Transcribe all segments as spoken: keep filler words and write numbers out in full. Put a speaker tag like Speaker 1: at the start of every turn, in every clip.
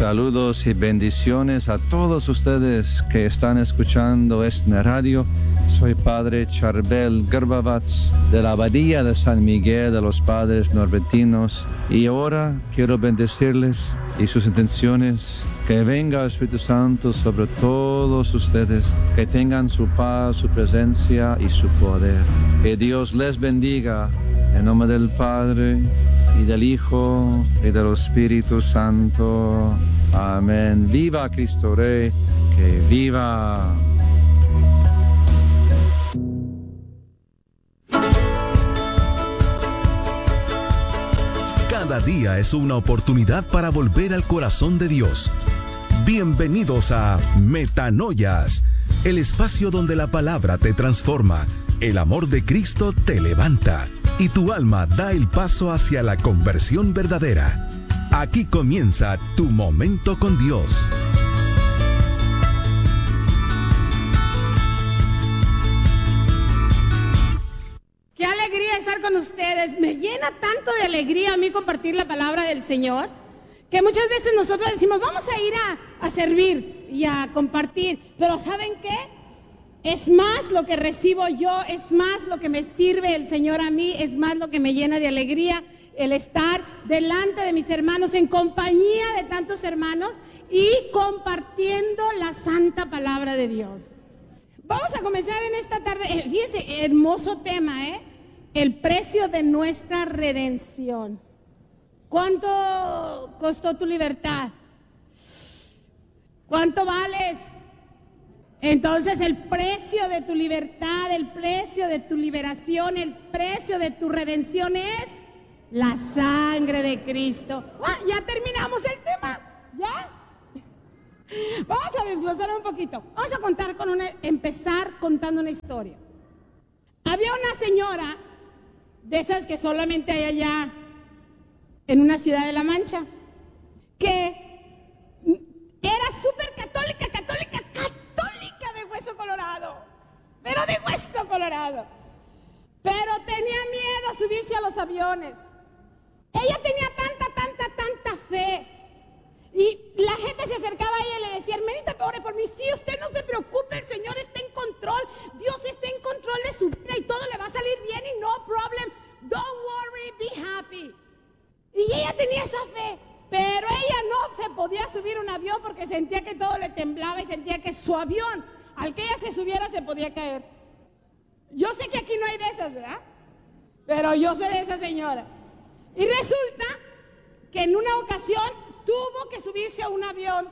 Speaker 1: Saludos y bendiciones a todos ustedes que están escuchando esta radio. Soy Padre Charbel Garbavats de la Abadía de San Miguel de los Padres Norbertinos y ahora quiero bendecirles y sus intenciones. Que venga el Espíritu Santo sobre todos ustedes, que tengan su paz, su presencia y su poder. Que Dios les bendiga en nombre del Padre y del Hijo y del Espíritu Santo. Amén. Viva Cristo Rey, que viva.
Speaker 2: Cada día es una oportunidad para volver al corazón de Dios. Bienvenidos a Metanoias, el espacio donde la palabra te transforma, el amor de Cristo te levanta y tu alma da el paso hacia la conversión verdadera. Aquí comienza tu momento con Dios.
Speaker 3: Qué alegría estar con ustedes. Me llena tanto de alegría a mí compartir la palabra del Señor, que muchas veces nosotros decimos, vamos a ir a, a servir y a compartir, pero ¿saben qué? Es más lo que recibo yo, es más lo que me sirve el Señor a mí, es más lo que me llena de alegría el estar delante de mis hermanos, en compañía de tantos hermanos y compartiendo la santa palabra de Dios. Vamos a comenzar en esta tarde, eh, fíjense, hermoso tema, ¿eh? El precio de nuestra redención. ¿Cuánto costó tu libertad? ¿Cuánto vales? Entonces el precio de tu libertad, el precio de tu liberación, el precio de tu redención es la sangre de Cristo. Ah, ya terminamos el tema, ¿ya? Vamos a desglosar un poquito. Vamos a contar con una, empezar contando una historia. Había una señora de esas que solamente hay allá en una ciudad de La Mancha, que era súper católica, católica, católica de hueso colorado, pero de hueso colorado. Pero tenía miedo a subirse a los aviones. Ella tenía tanta, tanta, tanta fe. Y la gente se acercaba a ella y le decía, hermanita, ore por mí. Sí, usted no se preocupe, el Señor está en control. Dios está en control de su vida y todo le va a salir bien y no problem. Don't worry, be happy. Y ella tenía esa fe, pero ella no se podía subir a un avión porque sentía que todo le temblaba y sentía que su avión, al que ella se subiera, se podía caer. Yo sé que aquí no hay de esas, ¿verdad? Pero yo sé de esa señora. Y resulta que en una ocasión tuvo que subirse a un avión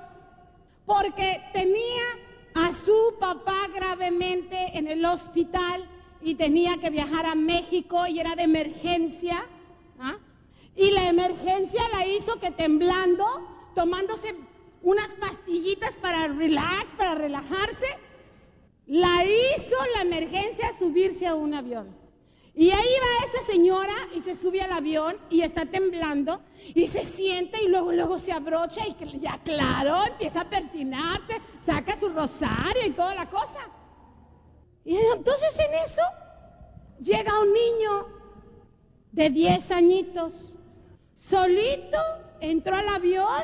Speaker 3: porque tenía a su papá gravemente en el hospital y tenía que viajar a México y era de emergencia, ¿ah? Y la emergencia la hizo que temblando, tomándose unas pastillitas para relax, para relajarse, la hizo la emergencia subirse a un avión. Y ahí va esa señora y se sube al avión y está temblando y se sienta y luego, luego se abrocha y ya claro, empieza a persinarse, saca su rosario y toda la cosa. Y entonces en eso llega un niño de diez añitos, solito, entró al avión,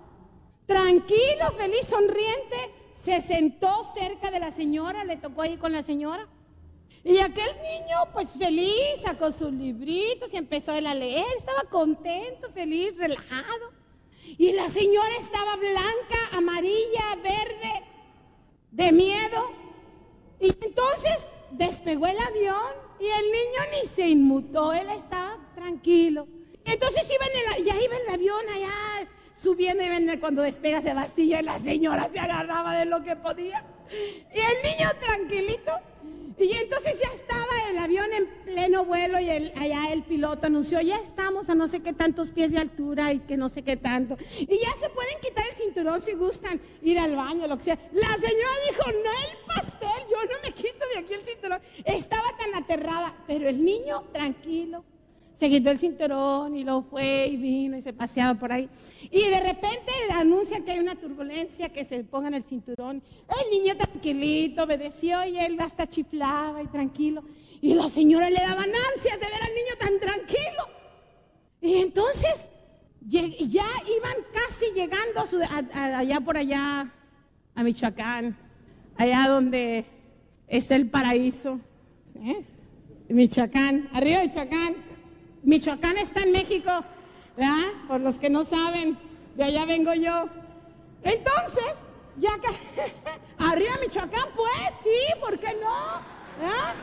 Speaker 3: tranquilo, feliz, sonriente, se sentó cerca de la señora, le tocó ahí con la señora. Y aquel niño, pues feliz, sacó sus libritos y empezó él a leer, estaba contento, feliz, relajado. Y la señora estaba blanca, amarilla, verde, de miedo. Y entonces despegó el avión y el niño ni se inmutó, él estaba tranquilo. Entonces iba en el, ya iba el avión allá subiendo y ven, cuando despega se vacía y la señora se agarraba de lo que podía. Y el niño tranquilito. Y entonces ya estaba el avión en pleno vuelo y el, allá el piloto anunció, ya estamos a no sé qué tantos pies de altura y que no sé qué tanto. Y ya se pueden quitar el cinturón si gustan ir al baño, lo que sea. La señora dijo, no el pastel, yo no me quito de aquí el cinturón. Estaba tan aterrada, pero el niño tranquilo. Se quitó el cinturón y luego fue y vino y se paseaba por ahí. Y de repente le anuncian que hay una turbulencia, que se pongan el cinturón. El niño tranquilito obedeció y él hasta chiflaba y tranquilo. Y la señora le daban ansias de ver al niño tan tranquilo. Y entonces ya iban casi llegando a su, a, a, allá por allá, a Michoacán, allá donde está el paraíso, ¿sí? Michoacán, arriba de Michoacán. Michoacán está en México, ¿verdad? Por los que no saben, de allá vengo yo. Entonces, ya que arriba Michoacán, pues sí, ¿por qué no? ¿Verdad?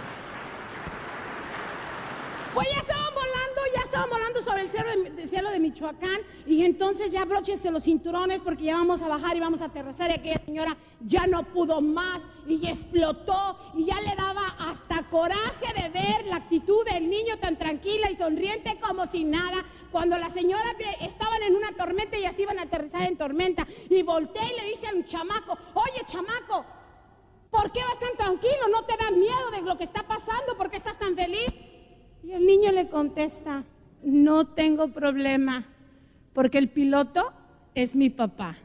Speaker 3: Pues ya estaban volando, ya estaban volando sobre el cielo de, el cielo de Michoacán, y entonces ya bróchense los cinturones porque ya vamos a bajar y vamos a aterrizar, y aquella señora ya no pudo más y explotó, y ya le daba hasta coraje de ver la actitud del niño tan tranquila y sonriente como si nada, cuando la señora estaban en una tormenta y así iban a aterrizar en tormenta, y voltea y le dice al chamaco: oye, chamaco, ¿por qué vas tan tranquilo? ¿No te da miedo de lo que está pasando? ¿Por qué estás tan feliz? Y el niño le contesta: no tengo problema, porque el piloto es mi papá.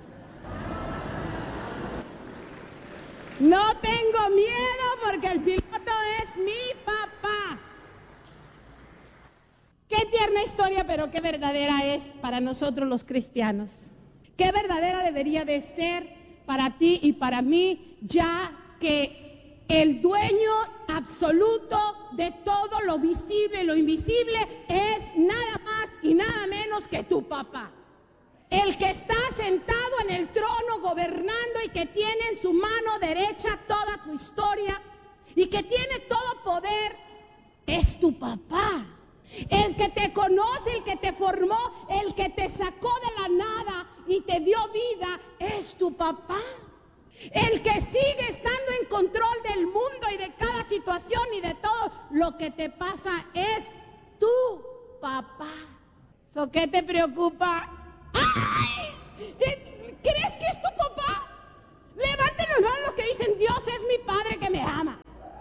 Speaker 3: No tengo miedo porque el piloto es mi papá. Qué tierna historia, pero qué verdadera es para nosotros los cristianos. Qué verdadera debería de ser para ti y para mí, ya que el dueño absoluto de todo lo visible y lo invisible es nada más y nada menos que tu papá. El que está sentado en el trono gobernando y que tiene en su mano derecha toda tu historia y que tiene todo poder es tu papá. El que te conoce, el que te formó, el que te sacó de la nada y te dio vida es tu papá. El que sigue estando en control del mundo y de cada situación y de todo lo que te pasa es tu papá. ¿So qué te preocupa? ¡Ay! ¿Crees que es tu papá? Levanten los manos los que dicen: Dios es mi Padre que me ama.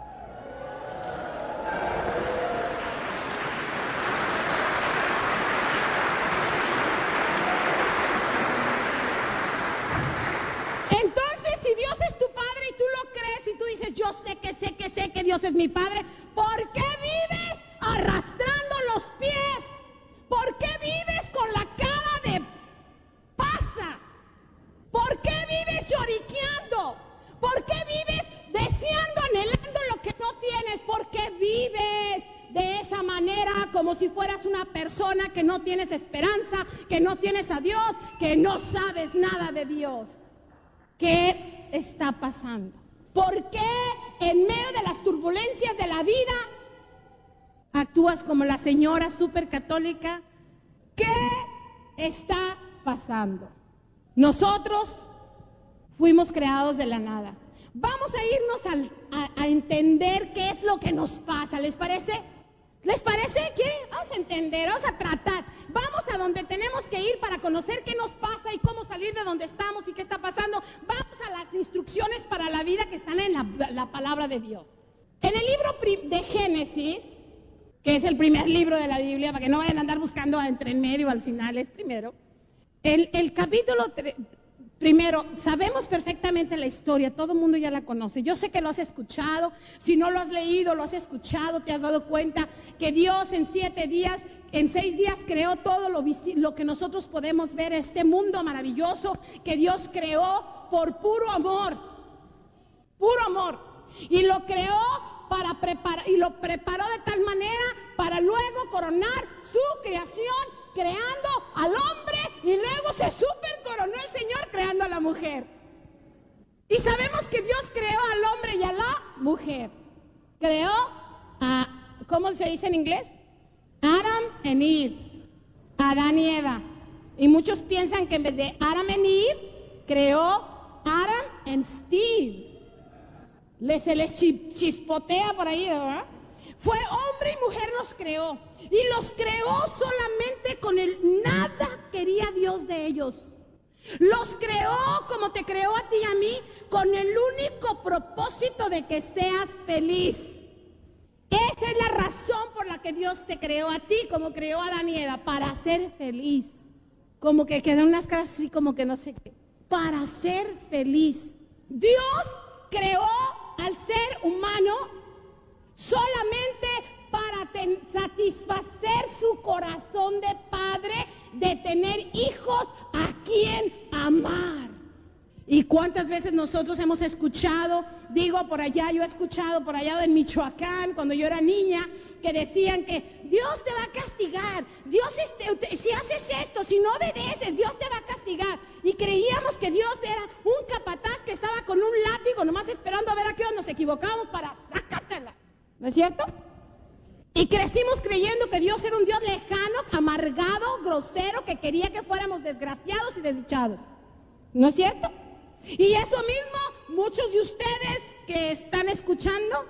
Speaker 3: Si Dios es tu Padre y tú lo crees y tú dices: yo sé que sé que sé que Dios es mi Padre, ¿por qué vives arrastrando los pies? ¿Por qué vives con la cara de pasa? ¿Por qué vives lloriqueando? ¿Por qué vives deseando, anhelando lo que no tienes? ¿Por qué vives de esa manera como si fueras una persona que no tienes esperanza, que no tienes a Dios, que no sabes nada de Dios? ¿Qué está pasando? ¿Por qué en medio de las turbulencias de la vida actúas como la señora súper católica? ¿Qué está pasando? Nosotros fuimos creados de la nada. Vamos a irnos al, a, a entender qué es lo que nos pasa. ¿Les parece? ¿Les parece? ¿Quieren? Vamos a entender, vamos a tratar. Vamos a donde tenemos que ir para conocer qué nos pasa y cómo salir de donde estamos y qué está pasando. Vamos a las instrucciones para la vida que están en la, la palabra de Dios. En el libro de Génesis, que es el primer libro de la Biblia, para que no vayan a andar buscando entre en medio, al final es primero. El, el capítulo primero, sabemos perfectamente la historia, todo el mundo ya la conoce. Yo sé que lo has escuchado, si no lo has leído, lo has escuchado, te has dado cuenta que Dios en siete días, en seis días creó todo lo, lo que nosotros podemos ver, este mundo maravilloso que Dios creó por puro amor, puro amor, y lo creó para preparar, y lo preparó de tal manera para luego coronar su creación, creando al hombre, y luego se super coronó el Señor creando a la mujer. Y sabemos que Dios creó al hombre y a la mujer. Creó a, ¿cómo se dice en inglés? Adam and Eve, Adán y Eva. Y muchos piensan que en vez de Adam and Eve, creó Adam and Steve. Les, se les chispotea por ahí, ¿verdad? Fue hombre y mujer los creó. Y los creó solamente con el nada quería Dios de ellos. Los creó como te creó a ti y a mí, con el único propósito de que seas feliz. Esa es la razón por la que Dios te creó a ti, como creó a Adán y Eva, para ser feliz. Como que quedan unas caras así como que no sé qué. Para ser feliz. Dios creó al ser humano solamente para ten, satisfacer su corazón de padre de tener hijos a quien amar. ¿Y cuántas veces nosotros hemos escuchado, digo por allá, yo he escuchado por allá en Michoacán, cuando yo era niña, que decían que Dios te va a castigar, Dios este, si haces esto, si no obedeces, Dios te va a castigar. Y creíamos que Dios era un capataz que estaba con un látigo nomás esperando a ver a qué hora nos equivocábamos para sacártela. ¿No es cierto? Y crecimos creyendo que Dios era un Dios lejano, amargado, grosero, que quería que fuéramos desgraciados y desdichados. ¿No es cierto? Y eso mismo, muchos de ustedes que están escuchando,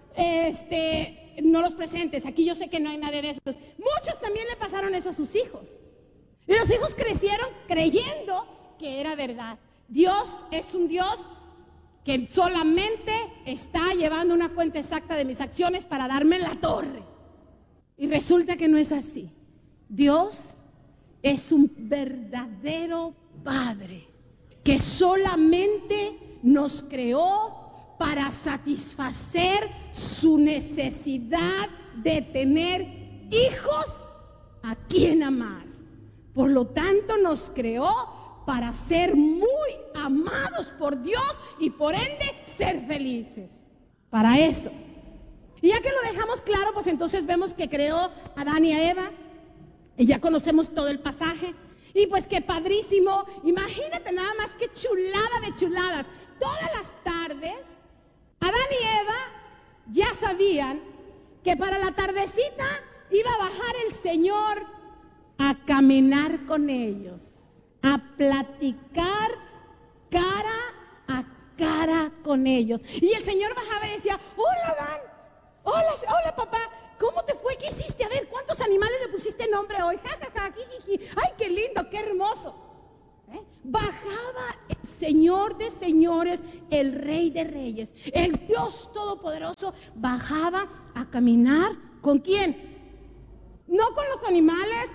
Speaker 3: este, no los presentes, aquí yo sé que no hay nadie de esos, muchos también le pasaron eso a sus hijos. Y los hijos crecieron creyendo que era verdad. Dios es un Dios que solamente está llevando una cuenta exacta de mis acciones para darme la torre. Y resulta que no es así. Dios es un verdadero Padre que solamente nos creó para satisfacer su necesidad de tener hijos a quien amar. Por lo tanto, nos creó para ser muy amados por Dios y por ende ser felices. Para eso. Y ya que lo dejamos claro, pues entonces vemos que creó a Adán y a Eva. Y ya conocemos todo el pasaje. Y pues qué padrísimo, imagínate nada más qué chulada de chuladas. Todas las tardes, Adán y Eva ya sabían que para la tardecita iba a bajar el Señor a caminar con ellos, a platicar cara a cara con ellos. Y el Señor bajaba y decía, hola Adán, hola, hola papá. ¿Cómo te fue? ¿Qué hiciste? A ver, ¿cuántos animales le pusiste nombre hoy? Ja, ja, ja, jijiji. ¡Ay, qué lindo, qué hermoso! ¿Eh? Bajaba el Señor de señores, el Rey de reyes, el Dios todopoderoso, bajaba a caminar. ¿Con quién? No con los animales,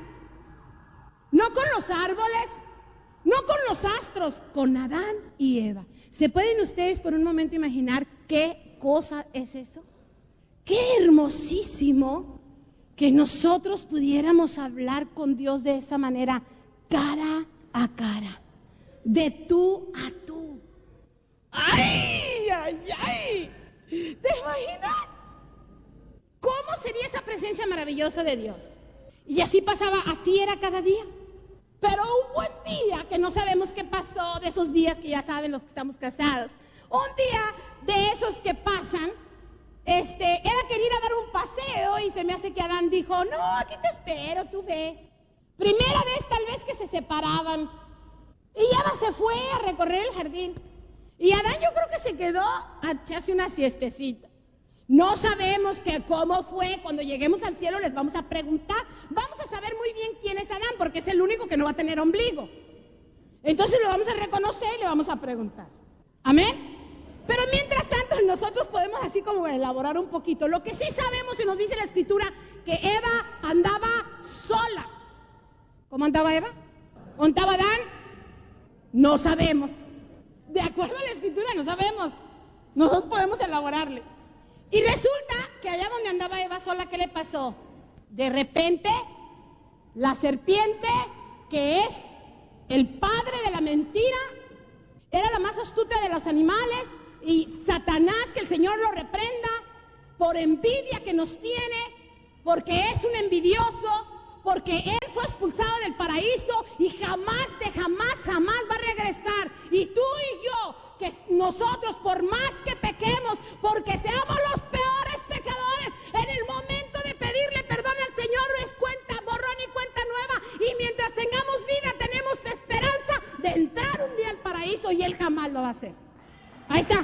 Speaker 3: no con los árboles, no con los astros, con Adán y Eva. ¿Se pueden ustedes por un momento imaginar qué cosa es eso? Qué hermosísimo que nosotros pudiéramos hablar con Dios de esa manera, cara a cara, de tú a tú. ¡Ay, ay, ay! ¿Te imaginas? ¿Cómo sería esa presencia maravillosa de Dios? Y así pasaba, así era cada día. Pero un buen día, que no sabemos qué pasó, de esos días que ya saben los que estamos casados, un día de esos que pasan, Este, Eva quería ir a dar un paseo y se me hace que Adán dijo, no, aquí te espero, tú ve. Primera vez tal vez que se separaban. Y Eva se fue a recorrer el jardín. Y Adán yo creo que se quedó a echarse una siestecita. No sabemos que cómo fue, cuando lleguemos al cielo les vamos a preguntar. Vamos a saber muy bien quién es Adán, porque es el único que no va a tener ombligo. Entonces lo vamos a reconocer y le vamos a preguntar. Amén. Pero mientras tanto nosotros podemos así como elaborar un poquito. Lo que sí sabemos y nos dice la Escritura, que Eva andaba sola. ¿Cómo andaba Eva? ¿Dónde andaba Adán? No sabemos. De acuerdo a la Escritura no sabemos. Nosotros podemos elaborarle. Y resulta que allá donde andaba Eva sola, ¿qué le pasó? De repente, la serpiente, que es el padre de la mentira, era la más astuta de los animales. Y Satanás, que el Señor lo reprenda por envidia que nos tiene, porque es un envidioso, porque él fue expulsado del paraíso y jamás de jamás, jamás va a regresar. Y tú y yo, que nosotros por más que pequemos, porque seamos los peores pecadores, en el momento de pedirle perdón al Señor es cuenta, borrón y cuenta nueva. Y mientras tengamos vida tenemos esperanza de entrar un día al paraíso y él jamás lo va a hacer. Ahí está.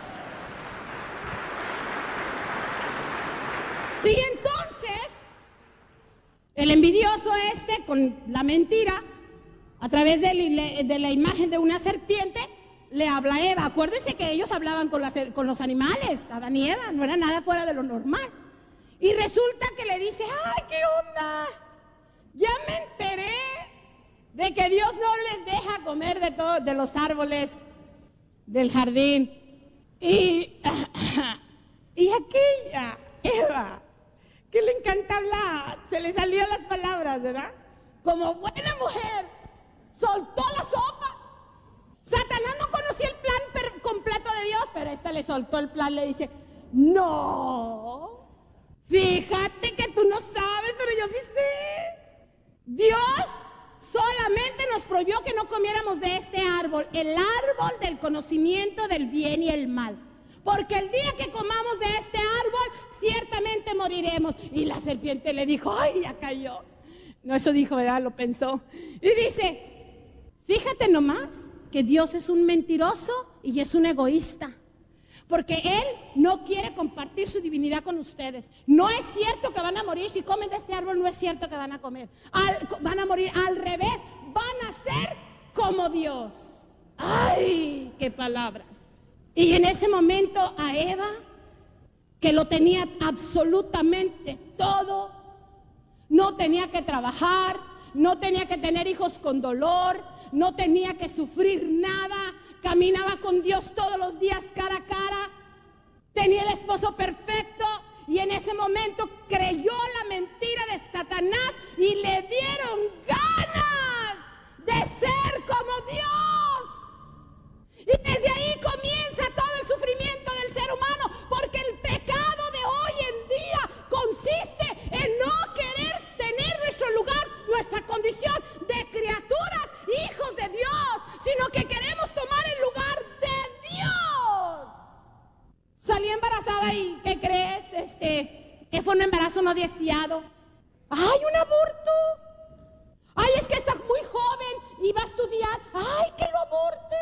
Speaker 3: Y entonces, el envidioso este, con la mentira, a través de la, de la imagen de una serpiente, le habla a Eva. Acuérdense que ellos hablaban con, las, con los animales, Adán y Eva, no era nada fuera de lo normal. Y resulta que le dice, ¡ay, qué onda! Ya me enteré de que Dios no les deja comer de, todo, de los árboles del jardín. Y, y aquella Eva, que le encanta hablar, se le salían las palabras, ¿verdad? como buena mujer, soltó la sopa. Satanás no conocía el plan per- completo de Dios, pero esta le soltó el plan, le dice, no, fíjate que tú no sabes, pero yo sí sé. Dios solamente nos prohibió que no comiéramos de este árbol, el árbol del conocimiento del bien y el mal. Porque el día que comamos de este árbol, ciertamente moriremos. Y la serpiente le dijo, ay, ya cayó. No, eso dijo, ¿verdad? Lo pensó. Y dice, fíjate nomás que Dios es un mentiroso y es un egoísta. Porque Él no quiere compartir su divinidad con ustedes. No es cierto que van a morir si comen de este árbol, no es cierto que van a comer. Al, van a morir al revés, van a ser como Dios. ¡Ay, qué palabras! Y en ese momento a Eva, que lo tenía absolutamente todo, no tenía que trabajar, no tenía que tener hijos con dolor, no tenía que sufrir nada, caminaba con Dios todos los días cara a cara, tenía el esposo perfecto y en ese momento creyó la mentira de Satanás y le dieron ganas de ser como Dios. Y desde ahí comienza todo el sufrimiento del ser humano, porque el pecado de hoy en día consiste en no querer tener nuestro lugar, nuestra condición de criaturas, hijos de Dios, sino que queremos tomar el lugar de Dios. Salí embarazada y ¿qué crees? Este, que fue un embarazo no deseado. ¡Ay, un aborto! ¡Ay, es que está muy joven y va a estudiar! ¡Ay, que lo aborte!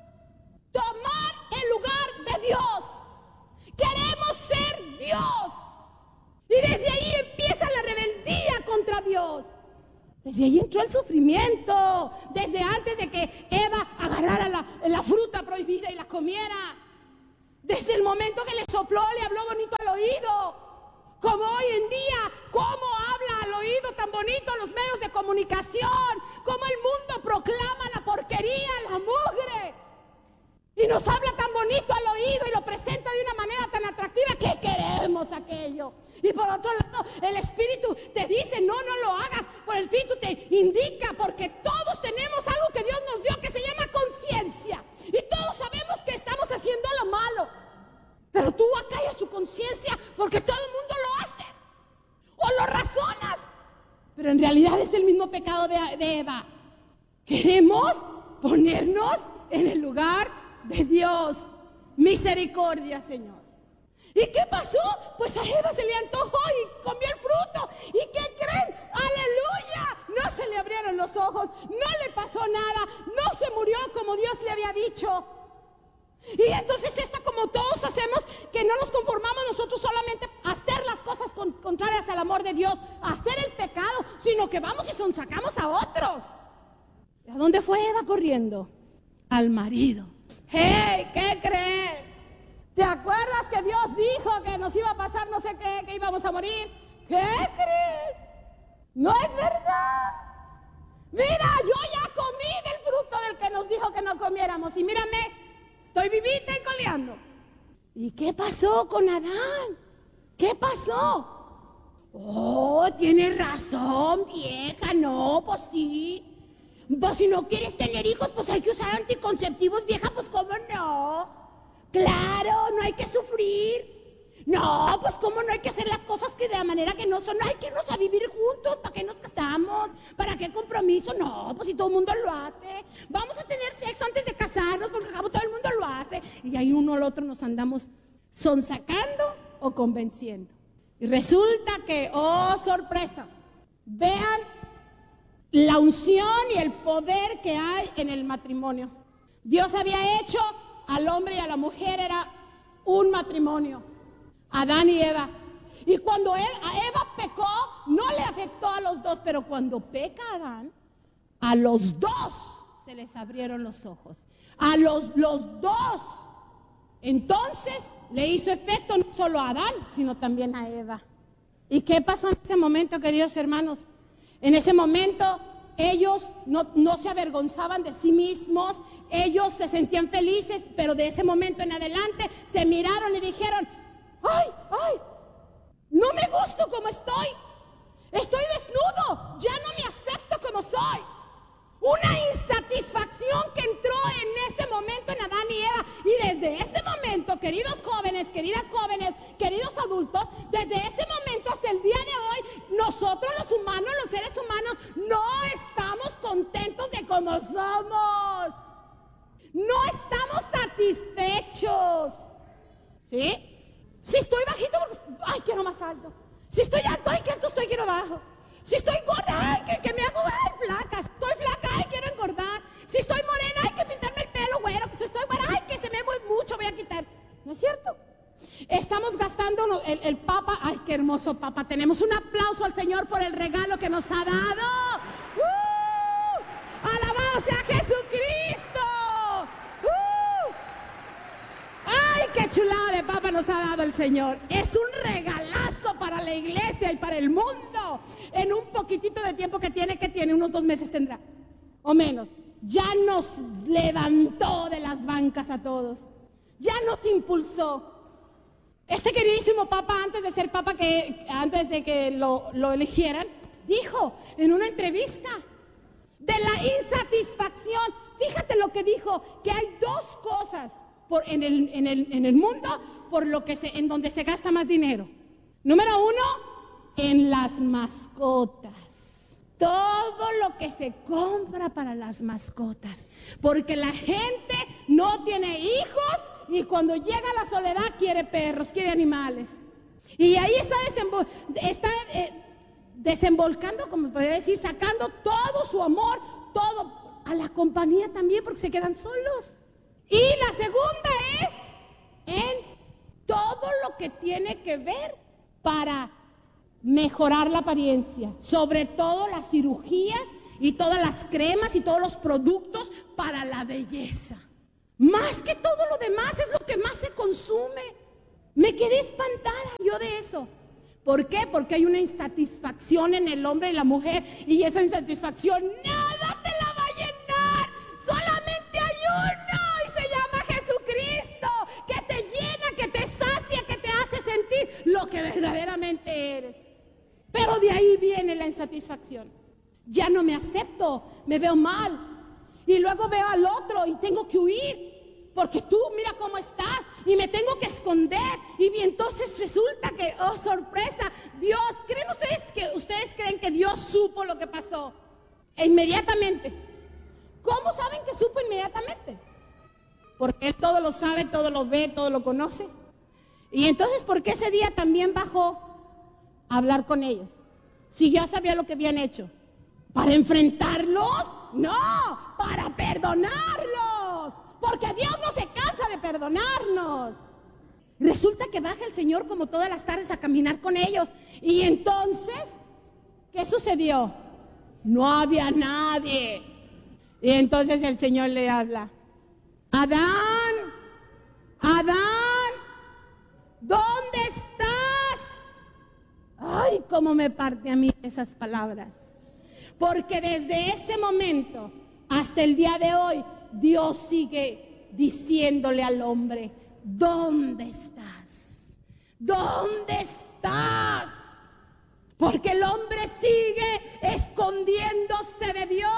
Speaker 3: Tomar el lugar de Dios. Queremos ser Dios. Y desde ahí empieza la rebeldía contra Dios. Desde ahí entró el sufrimiento. Desde antes de que Eva agarrara la, la fruta prohibida y la comiera. Desde el momento que le sopló, le habló bonito al oído. Como hoy en día, cómo habla al oído tan bonito los medios de comunicación. Cómo el mundo proclama la porquería, la mugre. Y nos habla tan bonito al oído y lo presenta de una manera tan atractiva que queremos aquello. Y por otro lado, el Espíritu te dice, no, no lo hagas. Por el Espíritu te indica, porque todos tenemos algo que Dios nos dio que se llama conciencia. Y todos sabemos que estamos haciendo lo malo. Pero tú acallas tu conciencia porque todo el mundo lo hace. O lo razonas. Pero en realidad es el mismo pecado de, de Eva. Queremos ponernos en el lugar de Dios. Misericordia, Señor. ¿Y qué pasó? Pues a Eva se le antojó y comió el fruto. ¿Y qué creen? ¡Aleluya! No se le abrieron los ojos, no le pasó nada, no se murió como Dios le había dicho. Y entonces esta, como todos hacemos, que no nos conformamos nosotros solamente a hacer las cosas con, contrarias al amor de Dios, a hacer el pecado, sino que vamos y sonsacamos a otros. ¿Y a dónde fue Eva corriendo? Al marido. ¡Hey! ¿Qué crees? ¿Te acuerdas que Dios dijo que nos iba a pasar no sé qué, que íbamos a morir? ¿Qué crees? No es verdad. Mira, yo ya comí del fruto del que nos dijo que no comiéramos. Y mírame, estoy vivita y coleando. ¿Y qué pasó con Adán? ¿Qué pasó? Oh, tienes razón, vieja. No, pues sí. Pues si no quieres tener hijos, pues hay que usar anticonceptivos, vieja, pues cómo no. Claro, no hay que sufrir. No, pues cómo no hay que hacer las cosas que de la manera que no son. No hay que irnos a vivir juntos. ¿Para qué nos casamos? ¿Para qué compromiso? No, pues si todo el mundo lo hace. Vamos a tener sexo antes de casarnos porque todo el mundo lo hace. Y ahí uno al otro nos andamos sonsacando o convenciendo. Y resulta que, oh sorpresa, vean la unción y el poder que hay en el matrimonio. Dios había hecho al hombre y a la mujer, era un matrimonio, Adán y Eva. Y cuando él, a Eva pecó, no le afectó a los dos, pero cuando peca Adán, a los dos se les abrieron los ojos. A los, los dos. Entonces le hizo efecto no solo a Adán, sino también a Eva. ¿Y qué pasó en ese momento, queridos hermanos? En ese momento ellos no, no se avergonzaban de sí mismos, ellos se sentían felices, pero de ese momento en adelante se miraron y dijeron, ¡ay, ay! No me gusto como estoy. Estoy desnudo, ya no me acepto como soy. Una insatisfacción que entró en ese momento en Adán y Eva. Y desde ese momento, queridos jóvenes, queridas jóvenes, queridos adultos, desde ese momento hasta el día de hoy, nosotros los humanos, los seres humanos, no estamos contentos de cómo somos. No estamos satisfechos. ¿Sí? Si estoy bajito, ay, quiero más alto. Si estoy alto, ay, qué alto estoy, quiero bajo. Si estoy gorda, ay, que, que me hago, ay, flaca. Si estoy flaca, ay, quiero engordar. Si estoy morena, hay que pintarme el pelo, güero. Si estoy güera, ay, que se me mueve mucho, voy a quitar. ¿No es cierto? Estamos gastando el, el Papa. Ay, qué hermoso Papa. Tenemos un aplauso al Señor por el regalo que nos ha dado. ¡Uh! ¡Alabado sea Jesucristo! ¡Uh! ¡Ay, qué chulada de Papa nos ha dado el Señor! Es un regalazo para la iglesia y para el mundo. En un poquitito de tiempo que tiene, que tiene, unos dos meses tendrá, o menos. Ya nos levantó de las bancas a todos. Ya nos impulsó. Este queridísimo Papa, antes de ser Papa, que antes de que lo, lo eligieran, dijo en una entrevista de la insatisfacción. Fíjate lo que dijo, que hay dos cosas por, en, el, en, el, en el mundo por lo que se, en donde se gasta más dinero. Número uno, en las mascotas. Todo lo que se compra para las mascotas. Porque la gente no tiene hijos y cuando llega la soledad quiere perros, quiere animales. Y ahí está, desembol está eh, desembolcando, como podría decir, sacando todo su amor, todo a la compañía también, porque se quedan solos. Y la segunda es en todo lo que tiene que ver para mejorar la apariencia, sobre todo las cirugías y todas las cremas y todos los productos para la belleza. Más que todo lo demás es lo que más se consume. Me quedé espantada yo de eso. ¿Por qué? Porque hay una insatisfacción en el hombre y la mujer, y esa insatisfacción nada te la va a llenar. Solamente hay uno y se llama Jesucristo, que te llena, que te sacia, que te hace sentir lo que verdaderamente eres. Pero de ahí viene la insatisfacción. Ya no me acepto, me veo mal. Y luego veo al otro y tengo que huir. Porque tú mira cómo estás y me tengo que esconder. Y entonces resulta que, oh sorpresa, Dios, ¿creen ustedes que ustedes creen que Dios supo lo que pasó? E inmediatamente. ¿Cómo saben que supo inmediatamente? Porque Él todo lo sabe, todo lo ve, todo lo conoce. Y entonces, ¿por qué ese día también bajó a hablar con ellos? Si ya sabía lo que habían hecho. ¿Para enfrentarlos? No, para perdonarlos. Porque Dios no se cansa de perdonarnos. Resulta que baja el Señor como todas las tardes a caminar con ellos. Y entonces, ¿qué sucedió? No había nadie. Y entonces el Señor le habla. Adán, Adán, ¿dónde estás? Ay, cómo me parte a mí esas palabras. Porque desde ese momento hasta el día de hoy, Dios sigue diciéndole al hombre, ¿dónde estás? ¿Dónde estás? Porque el hombre sigue escondiéndose de Dios.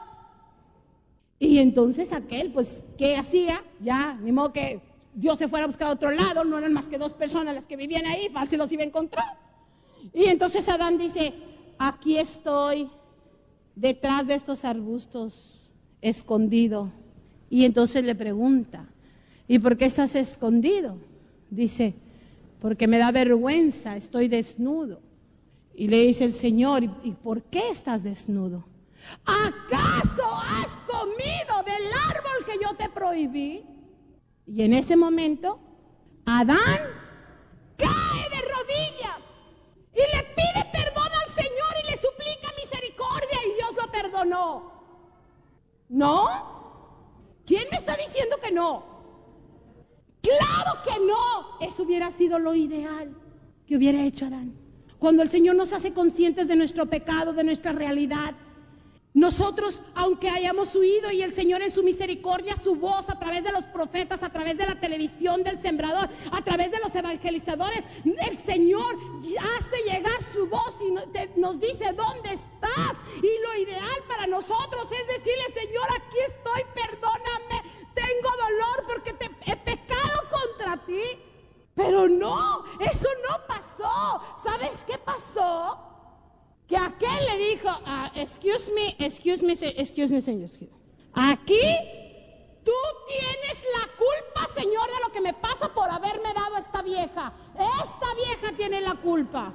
Speaker 3: Y entonces aquel, pues, ¿qué hacía? Ya, ni modo que Dios se fuera a buscar a otro lado, no eran más que dos personas las que vivían ahí, fácil los iba a encontrar. Y entonces Adán dice, aquí estoy, detrás de estos arbustos, escondido. Y entonces le pregunta, ¿y por qué estás escondido? Dice, porque me da vergüenza, estoy desnudo. Y le dice el Señor, ¿y por qué estás desnudo? ¿Acaso has comido del árbol que yo te prohibí? Y en ese momento, Adán cae de rodillas y le pide perdón al Señor y le suplica misericordia, y Dios lo perdonó. ¿No? ¿Quién me está diciendo que no? ¡Claro que no! Eso hubiera sido lo ideal que hubiera hecho Adán. Cuando el Señor nos hace conscientes de nuestro pecado, de nuestra realidad, Nosotros, aunque hayamos huido, y el Señor en su misericordia, su voz a través de los profetas, a través de la televisión del sembrador, a través de los evangelizadores, el Señor hace llegar su voz y nos dice dónde estás. Y lo ideal para nosotros es decirle: Señor, aquí estoy, perdóname, tengo dolor porque te he pecado contra ti. Pero no, eso no pasó. ¿Sabes qué pasó? Que aquel le dijo, uh, excuse me, excuse me, excuse me, señor. Aquí tú tienes la culpa, Señor, de lo que me pasa por haberme dado a esta vieja. Esta vieja tiene la culpa.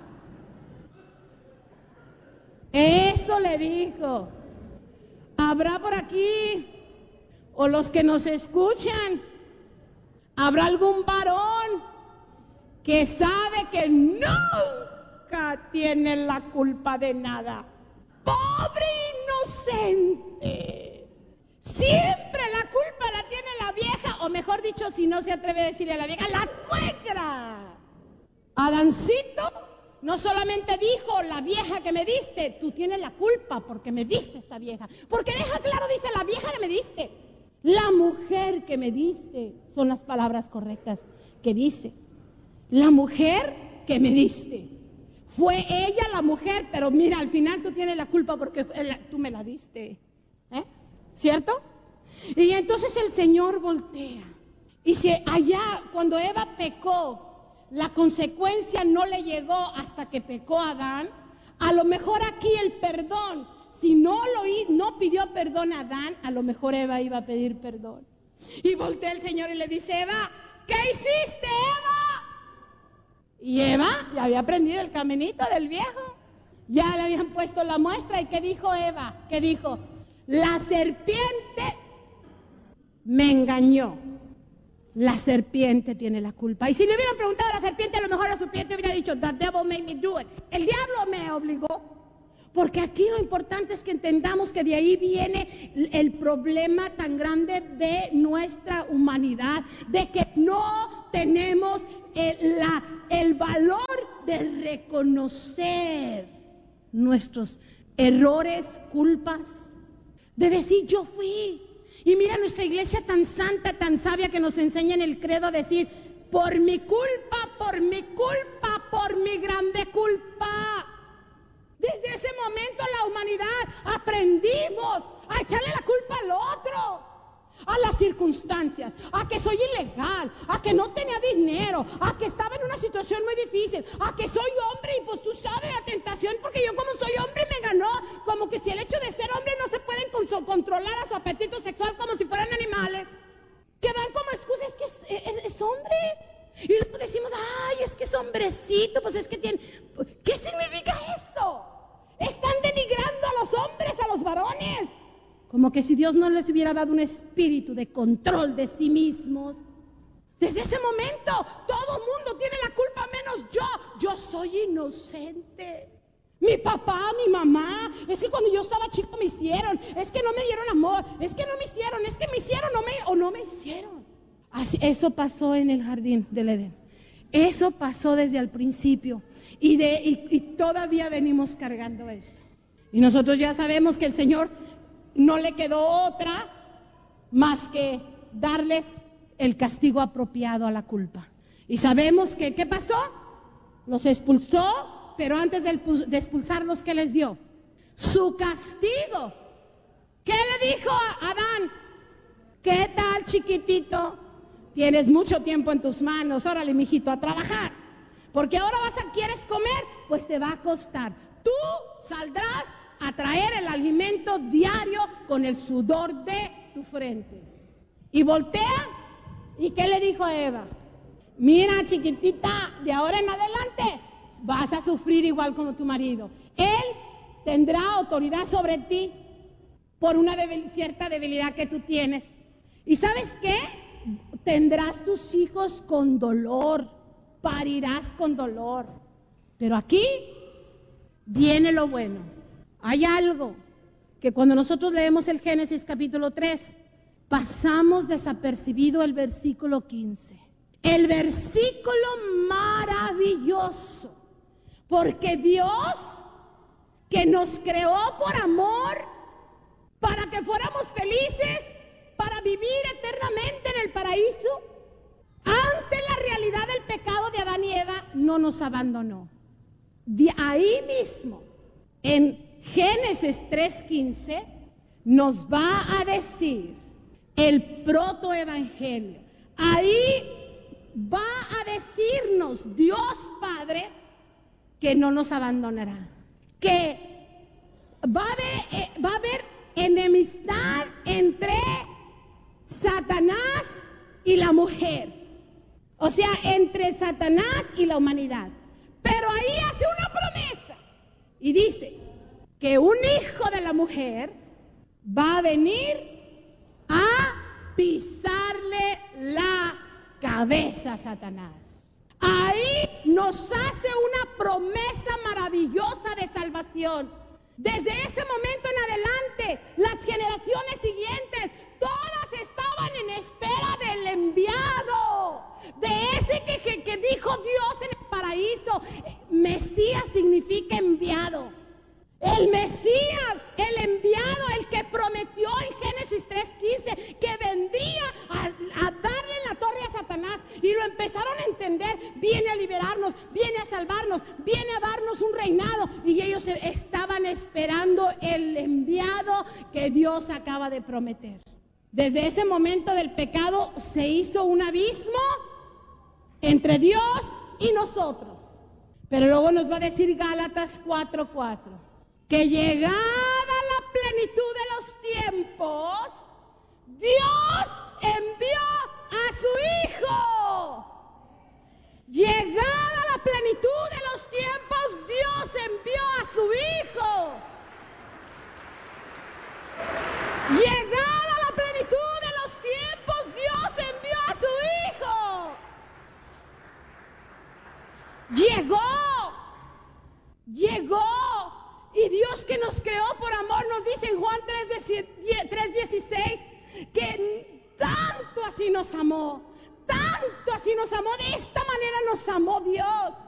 Speaker 3: Eso le dijo. Habrá por aquí, o los que nos escuchan, habrá algún varón que sabe que no tiene la culpa de nada. Pobre inocente. Siempre la culpa la tiene la vieja, o mejor dicho, si no se atreve a decirle a la vieja, la suegra. Adancito no solamente dijo: la vieja que me diste, tú tienes la culpa porque me diste esta vieja. Porque deja claro, dice: la vieja que me diste, la mujer que me diste, son las palabras correctas que dice. La mujer que me diste. Fue ella la mujer, pero mira, al final tú tienes la culpa porque tú me la diste. ¿Eh? ¿Cierto? Y entonces el Señor voltea. Y si allá, cuando Eva pecó, la consecuencia no le llegó hasta que pecó Adán, a lo mejor aquí el perdón, si no, lo, no pidió perdón a Adán, a lo mejor Eva iba a pedir perdón. Y voltea el Señor y le dice: Eva, ¿qué hiciste, Eva? Y Eva ya había aprendido el caminito del viejo. Ya le habían puesto la muestra. ¿Y qué dijo Eva? ¿Qué dijo? La serpiente me engañó. La serpiente tiene la culpa. Y si le hubieran preguntado a la serpiente, a lo mejor la serpiente hubiera dicho: The devil made me do it. El diablo me obligó. Porque aquí lo importante es que entendamos que de ahí viene el problema tan grande de nuestra humanidad, de que no tenemos el, la, el valor de reconocer nuestros errores, culpas, de decir: yo fui. Y mira nuestra iglesia tan santa, tan sabia, que nos enseña en el credo a decir: por mi culpa, por mi culpa, por mi grande culpa. Desde ese momento la humanidad aprendimos a echarle la culpa al otro, a las circunstancias, a que soy ilegal, a que no tenía dinero, a que estaba en una situación muy difícil, a que soy hombre y pues tú sabes la tentación porque yo como soy hombre me ganó. Como que si el hecho de ser hombre no se pueden controlar a su apetito sexual como si fueran animales, que dan como excusa: es que es, es, es hombre. Y luego decimos: ay, es que es hombrecito, pues es que tiene... ¿Qué significa eso? Están denigrando a los hombres, a los varones, como que si Dios no les hubiera dado un espíritu de control de sí mismos. Desde ese momento todo mundo tiene la culpa menos yo. Yo soy inocente. Mi papá, mi mamá, es que cuando yo estaba chico me hicieron, es que no me dieron amor, es que no me hicieron, es que me hicieron no me, o no me hicieron. Así, eso pasó en el jardín del Edén. Eso pasó desde el principio. Y, de, y, y todavía venimos cargando esto. Y nosotros ya sabemos que el Señor no le quedó otra más que darles el castigo apropiado a la culpa. Y sabemos que, ¿qué pasó? Los expulsó, pero antes de, de expulsarlos, ¿qué les dio? Su castigo. ¿Qué le dijo a Adán? ¿Qué tal, chiquitito? Tienes mucho tiempo en tus manos, órale, mijito, a trabajar. Porque ahora vas a, ¿quieres comer? Pues te va a costar. Tú saldrás a traer el alimento diario con el sudor de tu frente. Y voltea, ¿y qué le dijo a Eva? Mira, chiquitita, de ahora en adelante vas a sufrir igual como tu marido. Él tendrá autoridad sobre ti por una debil- cierta debilidad que tú tienes. ¿Y sabes qué? Tendrás tus hijos con dolor, parirás con dolor. Pero aquí viene lo bueno. Hay algo que cuando nosotros leemos el Génesis capítulo tres, pasamos desapercibido el versículo quince. El versículo maravilloso. Porque Dios, que nos creó por amor, para que fuéramos felices, para vivir eternamente en el paraíso. Ante la realidad del pecado de Adán y Eva, no nos abandonó. De ahí mismo, en Génesis tres quince, nos va a decir el protoevangelio. Ahí va a decirnos Dios Padre que no nos abandonará, que va a haber, eh, va a haber enemistad entre Satanás y la mujer, o sea, entre Satanás y la humanidad. Pero ahí hace una promesa y dice que un hijo de la mujer va a venir a pisarle la cabeza a Satanás. Ahí nos hace una promesa maravillosa de salvación. Desde ese momento en adelante, las generaciones siguientes, todas estaban en espera del enviado, de ese que, que, que dijo Dios en el paraíso. Mesías significa enviado. El Mesías, el enviado, el que prometió en Génesis tres quince que vendría a, a darle en la torre a Satanás, y lo empezaron a entender. Viene a liberarnos, viene a salvarnos, viene a darnos un reinado, y ellos estaban esperando el enviado que Dios acaba de prometer. Desde ese momento del pecado se hizo un abismo entre Dios y nosotros. Pero luego nos va a decir Gálatas cuatro cuatro que llegada la plenitud de los tiempos, Dios envió a su Hijo. Llegada la plenitud de los tiempos, Dios envió a su Hijo. Llegada la plenitud de los tiempos, Dios envió a su Hijo. Llegó, llegó. Y Dios, que nos creó por amor, nos dice en Juan tres dieciséis que tanto así nos amó, tanto así nos amó, de esta manera nos amó Dios,